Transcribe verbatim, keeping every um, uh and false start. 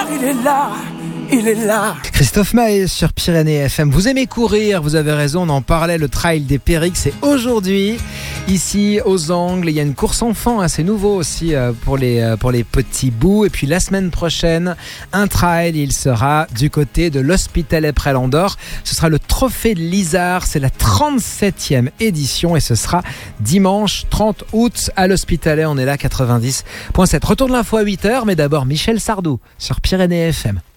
il est là, il est là. Christophe Maé sur Pyrénées F M. Vous aimez courir, vous avez raison, on en parlait, le Trail des Périgues, c'est aujourd'hui, ici aux Angles. Il y a une course enfant, hein, c'est nouveau aussi euh, pour, les, euh, pour les petits bouts. Et puis la semaine prochaine, un trail, il sera du côté de l'Hospitalet près l'Andorre. Ce sera le Trophée de l'Isard, c'est la trente-septième édition et ce sera dimanche trente août à l'Hospitalet. On est là, quatre-vingt-dix virgule sept. Retour de l'info à huit heures, mais d'abord Michel Sardou sur Pyrénées F M.